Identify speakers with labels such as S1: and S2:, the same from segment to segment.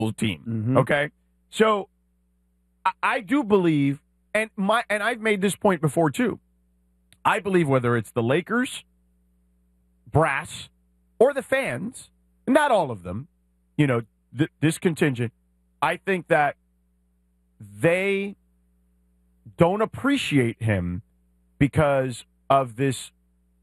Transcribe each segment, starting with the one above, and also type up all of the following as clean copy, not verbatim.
S1: team.
S2: Mm-hmm.
S1: Okay, so I do believe, and I've made this point before too. I believe whether it's the Lakers, brass, or the fans, not all of them, this contingent, I think that they don't appreciate him because of this.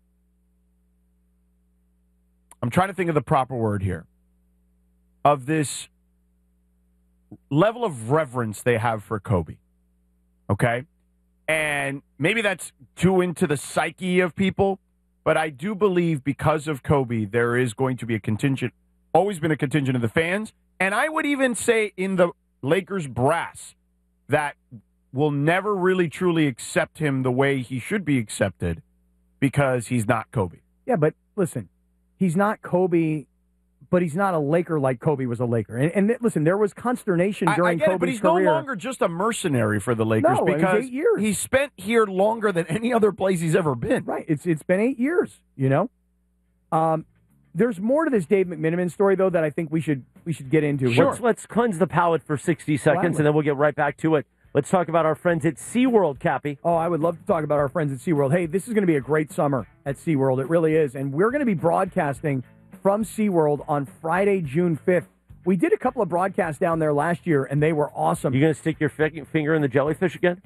S1: I'm trying to think of the proper word here. Of this level of reverence they have for Kobe. Okay? And maybe that's too into the psyche of people, but I do believe because of Kobe, there is going to be a contingent, always been a contingent of the fans, and I would even say in the Lakers brass that will never really truly accept him the way he should be accepted because he's not Kobe.
S2: Yeah, but listen, he's not Kobe, but he's not a Laker like Kobe was a Laker. And listen, there was consternation during Kobe's
S1: but he's
S2: career.
S1: No longer just a mercenary for the Lakers because
S2: 8 years.
S1: He spent here longer than any other place he's ever been.
S2: Right. It's been 8 years, There's more to this Dave McMenamin story, though, that I think we should get into.
S1: Sure.
S3: Let's cleanse the palate for 60 seconds, and then we'll get right back to it. Let's talk about our friends at SeaWorld, Cappy.
S2: Oh, I would love to talk about our friends at SeaWorld. Hey, this is going to be a great summer at SeaWorld. It really is. And we're going to be broadcasting from SeaWorld on Friday, June 5th. We did a couple of broadcasts down there last year, and they were awesome.
S3: You going to stick your finger in the jellyfish again?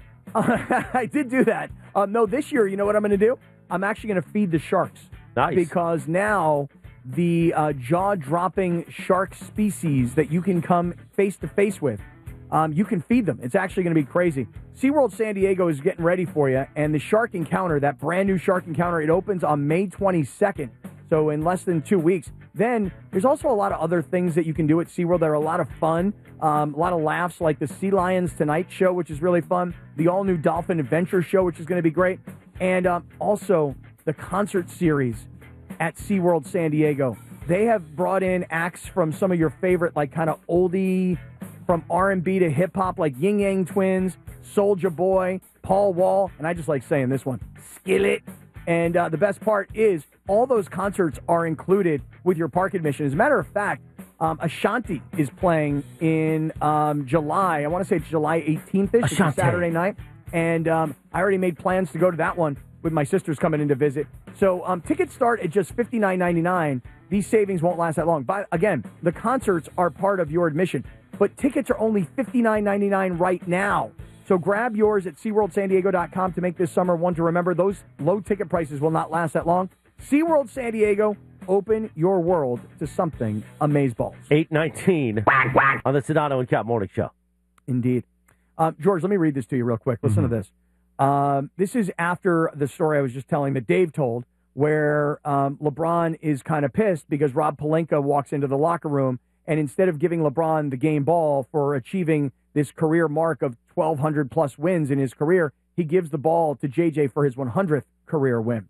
S2: I did do that. No, this year, you know what I'm going to do? I'm actually going to feed the sharks.
S3: Nice.
S2: Because now the jaw-dropping shark species that you can come face-to-face with, you can feed them. It's actually going to be crazy. SeaWorld San Diego is getting ready for you, and the Shark Encounter, that brand new Shark Encounter, it opens on May 22nd, so in less than 2 weeks. Then there's also a lot of other things that you can do at SeaWorld that are a lot of fun, a lot of laughs, like the Sea Lions Tonight show, which is really fun, the all-new Dolphin Adventure show, which is going to be great, and also the concert series at SeaWorld San Diego. They have brought in acts from some of your favorite, like kind of oldie, from R&B to hip-hop, like Ying Yang Twins, Soulja Boy, Paul Wall, and I just like saying this one, Skillet. And the best part is all those concerts are included with your park admission. As a matter of fact, Ashanti is playing in July. I want to say it's July 18th-ish. It's a Saturday night. And I already made plans to go to that one with my sisters coming in to visit. So tickets start at just $59.99. These savings won't last that long. But again, the concerts are part of your admission. But tickets are only $59.99 right now. So grab yours at SeaWorldSanDiego.com to make this summer one to remember. Those low ticket prices will not last that long. SeaWorld San Diego, open your world to something amazeballs.
S3: 8:19 on the Sedano and Cap Morning Show.
S2: Indeed. George, let me read this to you real quick. Listen to this. This is after the story I was just telling that Dave told, where LeBron is kind of pissed because Rob Pelinka walks into the locker room, and instead of giving LeBron the game ball for achieving this career mark of 1,200-plus wins in his career, he gives the ball to JJ for his 100th career win.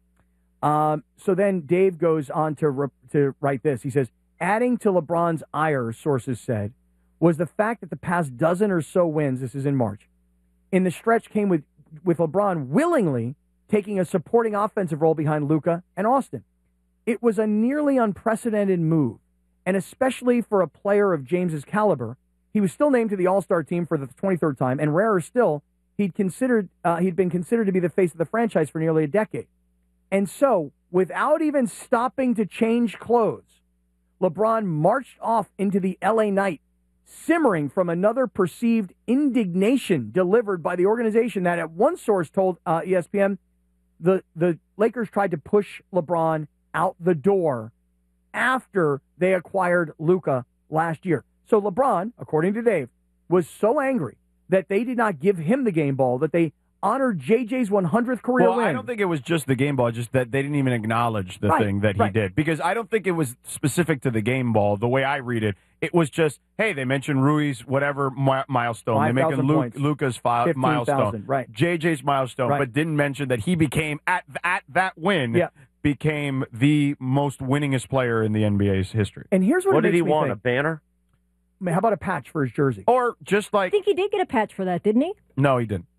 S2: So then Dave goes on to write this. He says, adding to LeBron's ire, sources said, was the fact that the past dozen or so wins, this is in March, in the stretch came with LeBron willingly taking a supporting offensive role behind Luka and Austin. It was a nearly unprecedented move, and especially for a player of James's caliber. He was still named to the All-Star team for the 23rd time, and rarer still, he'd been considered to be the face of the franchise for nearly a decade. And so, without even stopping to change clothes, LeBron marched off into the LA night, simmering from another perceived indignation delivered by the organization that, at one source told ESPN, the Lakers tried to push LeBron out the door after they acquired Luka last year. So LeBron, according to Dave, was so angry that they did not give him the game ball, that they honored JJ's 100th career win.
S1: I don't think it was just the game ball, just that they didn't even acknowledge the thing that he did. Because I don't think it was specific to the game ball, the way I read it. It was just, hey, they mentioned Rui's whatever milestone. They mentioned Luka's milestone.
S2: Right.
S1: JJ's milestone, but didn't mention that he became, at that win, became the most winningest player in the NBA's history.
S2: And here's what
S3: did he want,
S2: think.
S3: a banner?
S2: How about a patch for his jersey?
S1: Or just like...
S4: I think he did get a patch for that, didn't he?
S1: No, he didn't.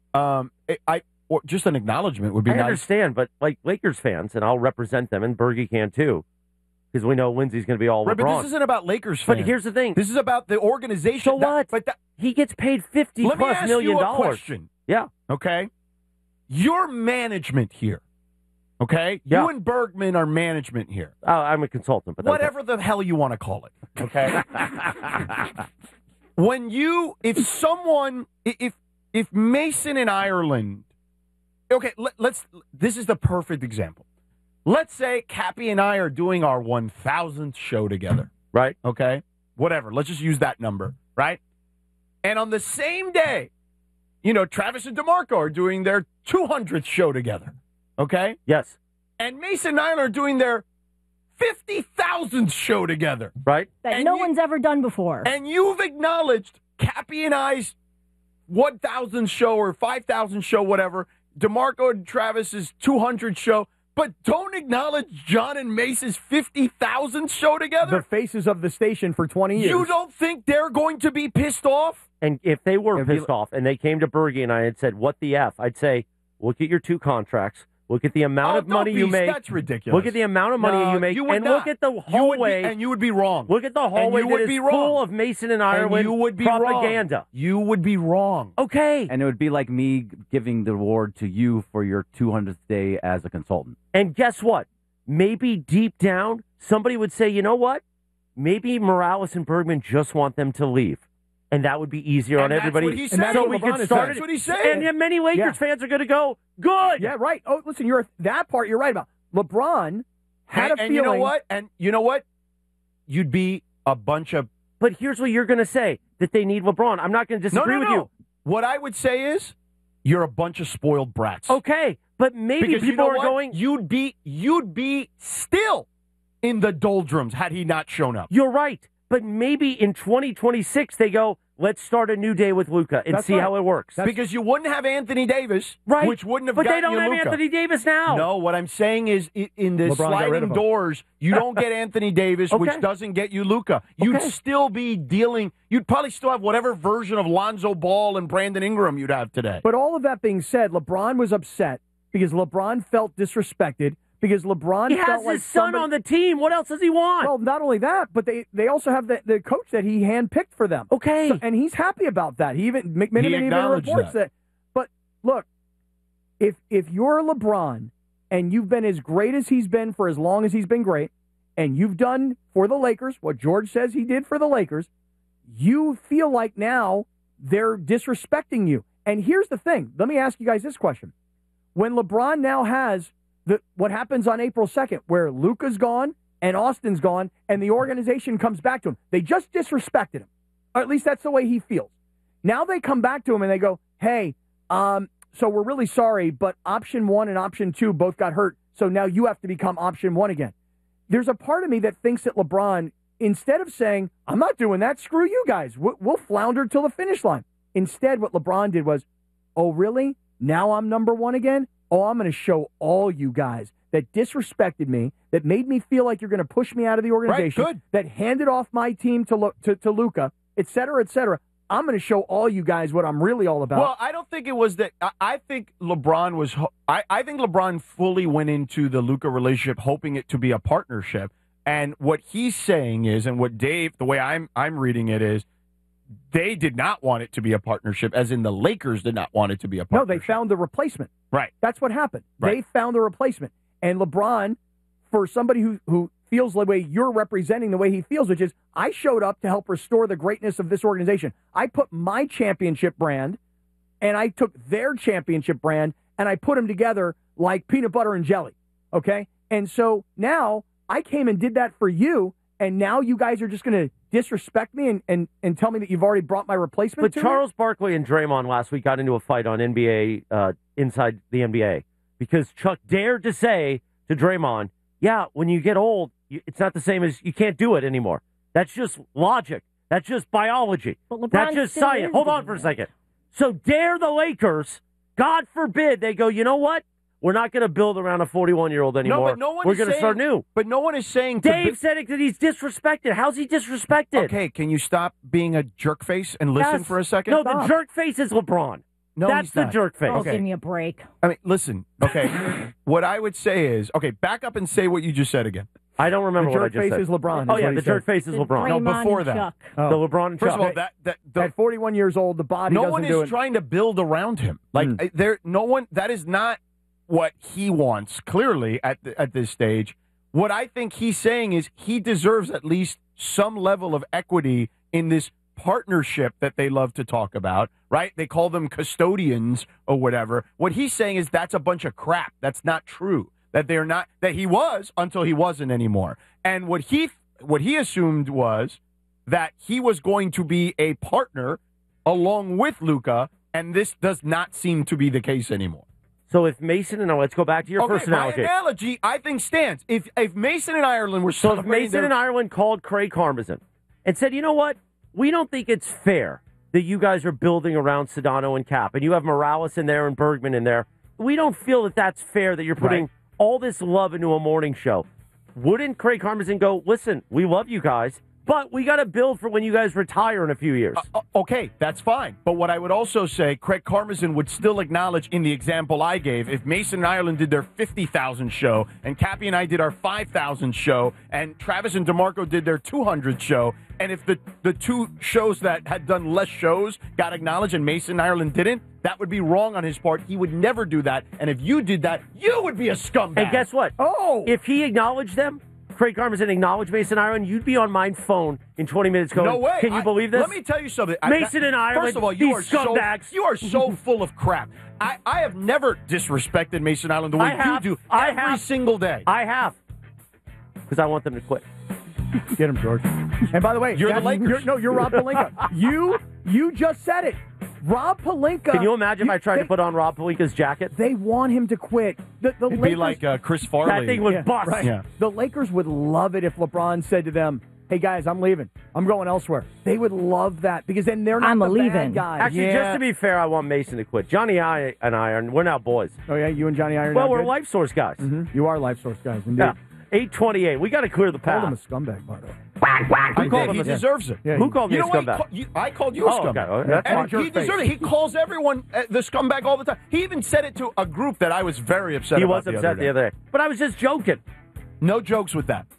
S1: Or just an acknowledgement would be nice.
S3: I understand, but like Lakers fans, and I'll represent them, and Bergie can too, because we know Lindsay's going to be all
S1: Right,
S3: LeBron.
S1: but this isn't about Lakers fans.
S3: But here's the thing.
S1: This is about the organization.
S3: So what? He gets paid $50+
S1: let me ask
S3: million.
S1: you a question.
S3: Yeah.
S1: Okay? Your management here. Okay?
S3: Yeah.
S1: You and Bergman are management here.
S3: I'm a consultant, but
S1: whatever the hell you want to call it. Okay? if Mason in Ireland, okay, this is the perfect example. Let's say Cappy and I are doing our 1,000th show together.
S3: Right.
S1: Okay? Whatever. Let's just use that number. Right? And on the same day, Travis and DeMarco are doing their 200th show together. Okay?
S3: Yes.
S1: And Mason and Ireland are doing their 50,000th show together.
S3: Right.
S4: That no one's ever done before.
S1: And you've acknowledged Cappy and I's 1,000th show or 5,000 show, whatever, DeMarco and Travis's 200th show, but don't acknowledge John and Mason's 50,000th show together?
S2: The faces of the station for 20 years.
S1: You don't think they're going to be pissed off?
S3: And if they were pissed off and they came to Bergie and I had said, what the F? I'd say, look at your 2 contracts. Look at the amount of money you make.
S1: That's ridiculous.
S3: Look at the amount of money you make. And look at the hallway.
S1: And you would be wrong.
S3: Look at the hallway that is full of Mason and Ireland propaganda.
S1: Wrong. You would be wrong.
S3: Okay.
S5: And it would be like me giving the award to you for your 200th day as a consultant.
S3: And guess what? Maybe deep down, somebody would say, you know what? Maybe Morales and Bergman just want them to leave. And that would be easier on everybody.
S1: What he said.
S3: So we could start it.
S1: That's what he's saying.
S3: And many Lakers fans are going to go, good.
S2: Yeah, right. Oh, listen, that part you're right about. LeBron had a feeling.
S1: You know what? And you know what? You'd be a bunch of.
S3: But here's what you're going to say, that they need LeBron. I'm not going to disagree with you.
S1: What I would say is, you're a bunch of spoiled brats.
S3: Okay, but maybe
S1: because
S3: people are going.
S1: You'd be still in the doldrums had he not shown up.
S3: You're right. But maybe in 2026 they go, let's start a new day with Luka and see how it works.
S1: Because you wouldn't have Anthony Davis,
S3: right?
S1: Which wouldn't have
S3: But
S1: gotten
S3: they don't
S1: you
S3: have
S1: Luka.
S3: Anthony Davis now.
S1: No, what I'm saying is in the
S2: LeBron
S1: sliding doors, you don't get Anthony Davis, which doesn't get you Luka. You'd still be dealing. You'd probably still have whatever version of Lonzo Ball and Brandon Ingram you'd have today.
S2: But all of that being said, LeBron was upset because LeBron felt disrespected. Because LeBron
S3: he
S2: felt
S3: has
S2: like
S3: his son on the team. What else does he want?
S2: Well, not only that, but they also have the coach that he handpicked for them.
S3: Okay.
S2: And he's happy about that. He even McMenamin even reports that. But look, if you're LeBron and you've been as great as he's been for as long as he's been great, and you've done for the Lakers what George says he did for the Lakers, you feel like now they're disrespecting you. And here's the thing. Let me ask you guys this question. When LeBron now has what happens on April 2nd, where Luka's gone and Austin's gone, and the organization comes back to him. They just disrespected him. Or at least that's the way he feels. Now they come back to him and they go, hey, so we're really sorry, but option 1 and option 2 both got hurt, so now you have to become option 1 again. There's a part of me that thinks that LeBron, instead of saying, I'm not doing that, screw you guys, we'll flounder till the finish line. Instead, what LeBron did was, oh, really? Now I'm number 1 again? Oh, I'm going to show all you guys that disrespected me, that made me feel like you're going to push me out of the organization,
S1: right, good.
S2: That handed off my team to Luka, et cetera, et cetera. I'm going to show all you guys what I'm really all about.
S1: Well, I don't think it was that. I think LeBron was. I think LeBron fully went into the Luka relationship hoping it to be a partnership. And what he's saying is, and what Dave, the way I'm reading it is, they did not want it to be a partnership, as in the Lakers did not want it to be a partnership.
S2: No, they found the replacement.
S1: Right.
S2: That's what happened.
S1: Right.
S2: They found the replacement. And LeBron, for somebody who feels the way you're representing the way he feels, which is, I showed up to help restore the greatness of this organization. I put my championship brand, and I took their championship brand, and I put them together like peanut butter and jelly. Okay? And so now I came and did that for you, and now you guys are just going to disrespect me and tell me that you've already brought my replacement
S3: to me? But Charles Barkley and Draymond last week got into a fight on NBA, inside the NBA, because Chuck dared to say to Draymond, yeah, when you get old, it's not the same as you can't do it anymore. That's just logic. That's just biology. That's just science. Hold on for a second. So dare the Lakers, God forbid, they go, you know what? We're not going to build around a 41-year-old anymore.
S1: No, but no one
S3: We're going to start new.
S1: But no one is saying...
S3: Dave said it that he's disrespected. How's he disrespected?
S1: Okay, can you stop being a jerk face and listen for a second?
S3: No, the jerk face is LeBron.
S1: No,
S3: that's the jerk face.
S4: Oh, give me a break.
S1: I mean, listen, okay, what I would say is, okay, back up and say what you just said again.
S3: I don't remember
S2: the
S3: what I
S2: jerk
S3: just
S2: face
S3: said.
S2: is LeBron.
S3: Oh,
S2: is
S3: yeah,
S2: what he
S3: the jerk
S2: said.
S3: face is LeBron.
S1: No,
S4: Draymond
S1: before
S4: and
S1: that.
S4: Chuck.
S3: The LeBron and
S1: First
S3: Chuck.
S1: of all,
S2: At 41 years old, the body
S1: no
S2: doesn't
S1: one
S2: do
S1: is
S2: it.
S1: trying to build around him. Like no one. That is not what he wants. Clearly, at this stage, what I think he's saying is he deserves at least some level of equity in this partnership that they love to talk about. Right? They call them custodians or whatever. What he's saying is that's a bunch of crap. That's not true. That they're not. That he was until he wasn't anymore. And what he assumed was that he was going to be a partner along with Luka, and this does not seem to be the case anymore.
S3: So if Mason and let's go back to your first analogy.
S1: My analogy, I think, stands. If Mason and Ireland were
S3: So if
S1: celebrating
S3: Mason and Ireland called Craig Karmazin and said, you know what, we don't think it's fair that you guys are building around Sedano and Cap, and you have Morales in there and Bergman in there. We don't feel that that's fair that you're putting all this love into a morning show. Wouldn't Craig Karmazin go, listen, we love you guys, but we got to build for when you guys retire in a few years?
S1: Okay, that's fine. But what I would also say, Craig Karmazin would still acknowledge in the example I gave, if Mason and Ireland did their 50,000 show, and Cappy and I did our 5,000 show, and Travis and DeMarco did their 200 show, and if the two shows that had done less shows got acknowledged and Mason and Ireland didn't, that would be wrong on his part. He would never do that. And if you did that, you would be a scumbag.
S3: And guess what?
S2: Oh!
S3: If he acknowledged them, Craig Karmazin acknowledged Mason Ireland, you'd be on my phone in 20 minutes going,
S1: no way.
S3: Can you believe this?
S1: Let me tell you something.
S3: Mason and Ireland,
S1: first of all, you
S3: these
S1: are
S3: scumbags.
S1: you are so full of crap. I have never disrespected Mason Ireland the way you do every single day.
S3: I have. Because I want them to quit.
S2: Get him, George. And by the way,
S1: You're the Lakers.
S2: You're Rob Pelinka. You just said it. Rob Pelinka.
S3: Can you imagine if I tried to put on Rob Pelinka's jacket?
S2: They want him to quit. The
S1: It'd
S2: Lakers,
S1: be like Chris Farley.
S3: That thing would bust.
S2: Right.
S1: Yeah.
S2: The Lakers would love it if LeBron said to them, hey, guys, I'm leaving. I'm going elsewhere. They would love that because then they're not
S4: I'm
S2: the
S4: leaving.
S2: bad guys.
S3: Actually, just to be fair, I want Mason to quit. Johnny and I we're now boys.
S2: Oh, yeah? You and Johnny Iron
S3: Well,
S2: now
S3: we're
S2: good?
S3: Life Source guys.
S2: Mm-hmm. You are Life Source guys, indeed.
S3: Yeah. 828. We got to clear the
S2: Called him a
S3: path.
S2: scumbag, by the way.
S1: I called him. He deserves it.
S2: Yeah,
S3: Who called me
S1: You
S3: a
S1: know what?
S3: scumbag?
S1: I called you a
S3: Oh,
S1: scumbag.
S3: okay.
S2: That's
S1: And
S2: on your
S1: he deserves
S2: face.
S1: it. He calls everyone the scumbag all the time. He even said it to a group that I was very upset
S3: He
S1: about.
S3: was upset the other day. But I was just joking.
S1: No jokes with that.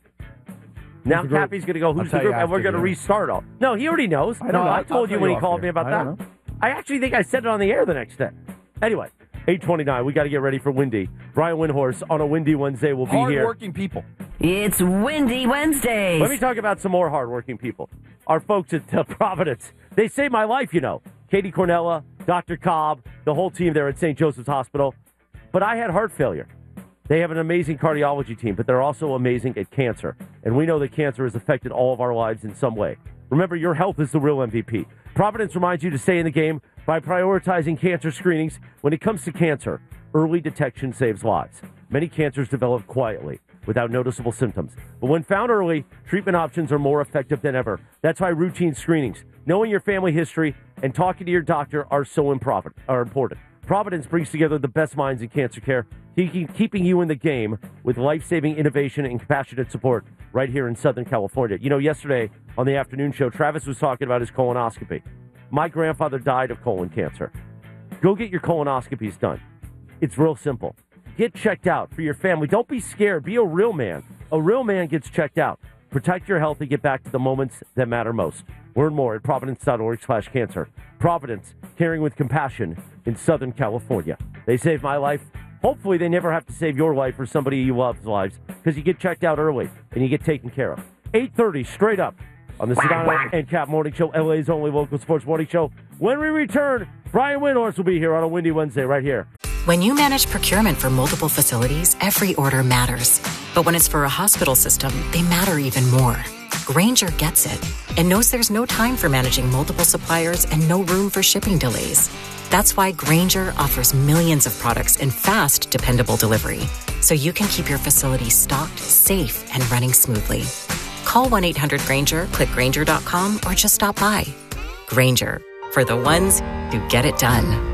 S3: Now
S2: the group?
S3: Cappy's going to go, who's
S1: tell
S3: the
S1: you
S3: group? And we're
S1: after
S3: going to
S1: the-
S3: restart all. No, he already knows.
S2: I don't know.
S3: I told you
S1: I'll
S3: when
S1: tell
S3: he
S1: you
S3: called
S1: off
S3: me about
S2: I
S3: that.
S2: don't know.
S3: I actually think I said it on the air the next day. Anyway, 829. We got to get ready for Windy. Brian Windhorst on a Windy Wednesday will be here.
S1: Hard-working people.
S6: It's Windy Wednesdays.
S3: Let me talk about some more hardworking people. Our folks at Providence. They saved my life, you know. Katie Cornella, Dr. Cobb, the whole team there at St. Joseph's Hospital. But I had heart failure. They have an amazing cardiology team, but they're also amazing at cancer. And we know that cancer has affected all of our lives in some way. Remember, your health is the real MVP. Providence reminds you to stay in the game by prioritizing cancer screenings. When it comes to cancer, early detection saves lives. Many cancers develop quietly, without noticeable symptoms. But when found early, treatment options are more effective than ever. That's why routine screenings, knowing your family history, and talking to your doctor are so important. Providence brings together the best minds in cancer care, keeping you in the game with life-saving innovation and compassionate support right here in Southern California. You know, yesterday on the afternoon show, Travis was talking about his colonoscopy. My grandfather died of colon cancer. Go get your colonoscopies done. It's real simple. Get checked out for your family. Don't be scared. Be a real man. A real man gets checked out. Protect your health and get back to the moments that matter most. Learn more at providence.org/cancer. Providence, caring with compassion in Southern California. They saved my life. Hopefully they never have to save your life or somebody you love's lives because you get checked out early and you get taken care of. 8:30 straight up on the Sedano and Cap Morning Show, LA's only local sports morning show. When we return, Brian Windhorst will be here on a Windy Wednesday right here.
S7: When you manage procurement for multiple facilities, every order matters. But when it's for a hospital system, they matter even more. Grainger gets it and knows there's no time for managing multiple suppliers and no room for shipping delays. That's why Grainger offers millions of products and fast, dependable delivery, so you can keep your facility stocked, safe, and running smoothly. Call 1-800-GRAINGER, click Grainger.com, or just stop by. Grainger, for the ones who get it done.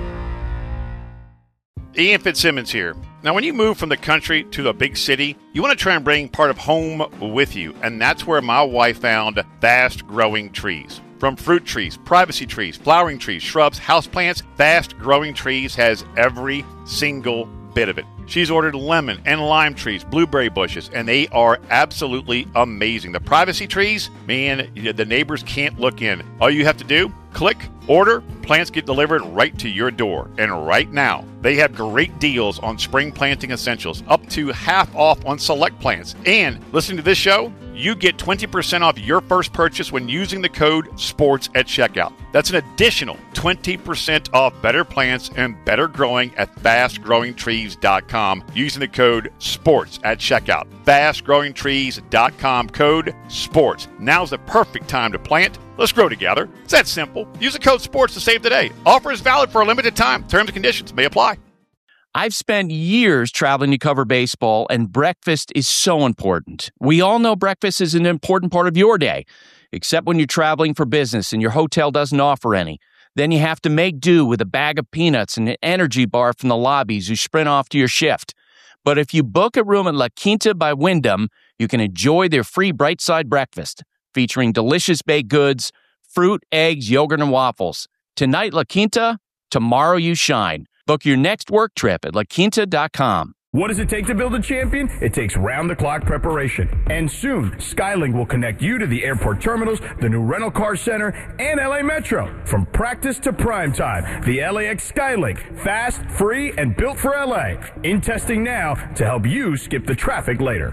S8: Ian Fitzsimmons here. Now, when you move from the country to a big city, you want to try and bring part of home with you, and that's where my wife found Fast Growing Trees. From fruit trees, privacy trees, flowering trees, shrubs, houseplants, Fast Growing Trees has every single bit of it. She's ordered lemon and lime trees, blueberry bushes, and they are absolutely amazing. The privacy trees, man, the neighbors can't look in. All you have to do, click, order, plants get delivered right to your door. And right now, they have great deals on spring planting essentials, up to half off on select plants. And listening to this show, you get 20% off your first purchase when using the code SPORTS at checkout. That's an additional 20% off better plants and better growing at fastgrowingtrees.com using the code SPORTS at checkout. Fastgrowingtrees.com, code SPORTS. Now's the perfect time to plant. Let's grow together. It's that simple. Use the code SPORTS to save today. Offer is valid for a limited time. Terms and conditions may apply.
S9: I've spent years traveling to cover baseball, and breakfast is so important. We all know breakfast is an important part of your day, except when you're traveling for business and your hotel doesn't offer any. Then you have to make do with a bag of peanuts and an energy bar from the lobbies you sprint off to your shift. But if you book a room at La Quinta by Wyndham, you can enjoy their free Bright Side breakfast, featuring delicious baked goods, fruit, eggs, yogurt, and waffles. Tonight, La Quinta, tomorrow you shine. Book your next work trip at laquinta.com.
S10: What does it take to build a champion? It takes round-the-clock preparation. And soon, Skylink will connect you to the airport terminals, the new rental car center, and LA Metro. From practice to prime time, the LAX Skylink. Fast, free, and built for LA. In testing now to help you skip the traffic later.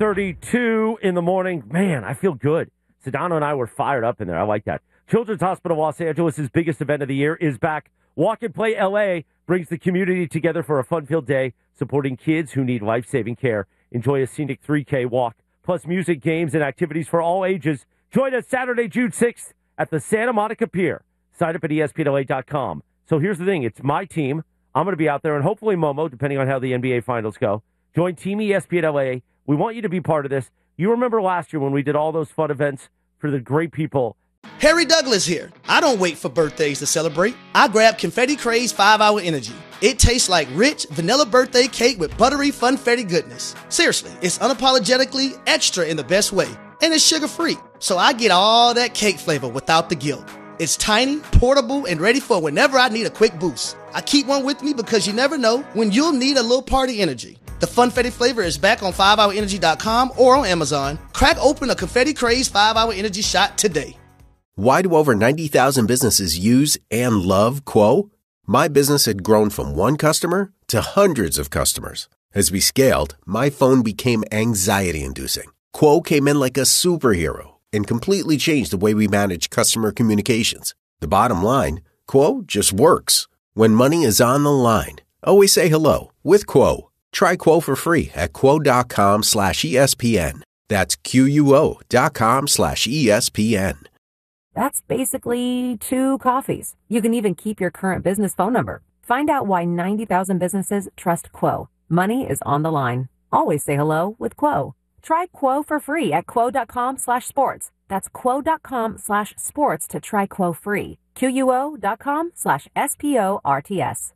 S3: 8:32 in the morning. Man, I feel good. Sedano and I were fired up in there. I like that. Children's Hospital Los Angeles' biggest event of the year is back. Walk and Play LA brings the community together for a fun-filled day, supporting kids who need life-saving care. Enjoy a scenic 3K walk, plus music, games, and activities for all ages. Join us Saturday, June 6th at the Santa Monica Pier. Sign up at ESPNLA.com. So here's the thing. It's my team. I'm going to be out there, and hopefully Momo, depending on how the NBA Finals go. Join Team ESPNLA. We want you to be part of this. You remember last year when we did all those fun events for the great people.
S11: Harry Douglas here. I don't wait for birthdays to celebrate. I grab Confetti Craze 5-Hour Energy. It tastes like rich vanilla birthday cake with buttery funfetti goodness. Seriously, it's unapologetically extra in the best way. And it's sugar-free, so I get all that cake flavor without the guilt. It's tiny, portable, and ready for whenever I need a quick boost. I keep one with me because you never know when you'll need a little party energy. The Funfetti flavor is back on 5hourenergy.com or on Amazon. Crack open a Confetti Craze 5-Hour Energy shot today.
S12: Why do over 90,000 businesses use and love Quo? My business had grown from one customer to hundreds of customers. As we scaled, my phone became anxiety-inducing. Quo came in like a superhero and completely changed the way we manage customer communications. The bottom line, Quo just works. When money is on the line, always say hello with Quo. Try Quo for free at quo.com/ESPN. That's QUO.com/ESPN.
S13: That's basically 2 coffees. You can even keep your current business phone number. Find out why 90,000 businesses trust Quo. Money is on the line. Always say hello with Quo. Try Quo for free at quo.com/sports. That's quo.com/sports to try Quo free. QUO.com/SPORTS.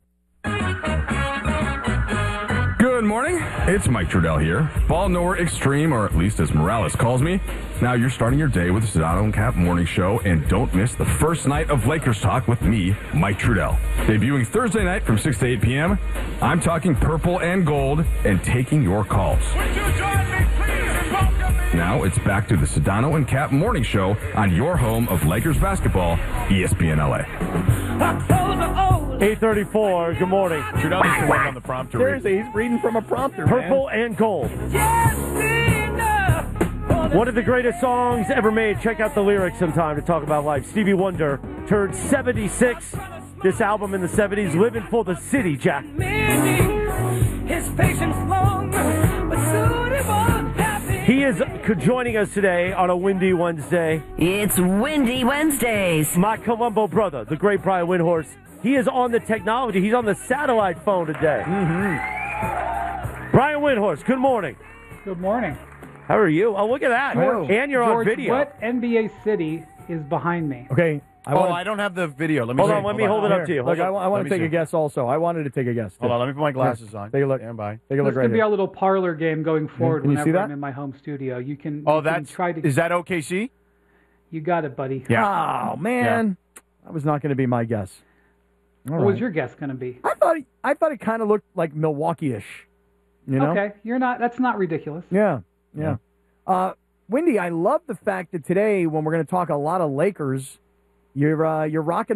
S10: Good morning. It's Mike Trudell here. Ball Nowhere Extreme, or at least as Morales calls me. Now you're starting your day with the Sedano and Cap Morning Show, and don't miss the first night of Lakers Talk with me, Mike Trudell. Debuting Thursday night from 6 to 8 p.m., I'm talking purple and gold and taking your calls. Now it's back to the Sedano and Cap Morning Show on your home of Lakers basketball, ESPN LA.
S3: 8:34. Good morning.
S1: Trudell needs to work on the prompter.
S2: Seriously, he's reading from a prompter.
S3: Purple and gold. One of the greatest songs ever made. Check out the lyrics sometime to talk about life. Stevie Wonder turned 76. This album in the 70s, Living for the City, Jack. He is joining us today on a windy Wednesday.
S6: It's Windy Wednesdays.
S3: My Columbo brother, the great Brian Windhorst. He is on the technology. He's on the satellite phone today. Mm-hmm. Brian Windhorst, good morning.
S14: Good morning.
S3: How are you? Oh, look at that.
S14: George,
S3: And you're on video.
S14: What NBA city is behind me?
S2: Okay.
S1: I don't have the video. Let me
S3: hold on. Let me hold it up to you.
S2: Look, I want to take a guess also. I wanted to take a guess.
S1: Hold on. Let me put my glasses on.
S2: Take a look.
S1: Stand by.
S2: Take a look right
S14: This could be
S2: here.
S14: our little parlor game going forward
S2: Can you see
S14: whenever
S2: that?
S14: I'm in my home studio. You can.
S1: Oh,
S14: you can try to.
S1: Is that OKC?
S14: You got it, buddy.
S1: Yeah.
S2: Oh, man. That was not going to be my guess.
S14: What was your guess going to be?
S2: I thought it kind of looked like Milwaukee-ish. You know?
S14: Okay, that's not ridiculous.
S2: Yeah. Wendy, I love the fact that today, when we're going to talk a lot of Lakers, you're rocking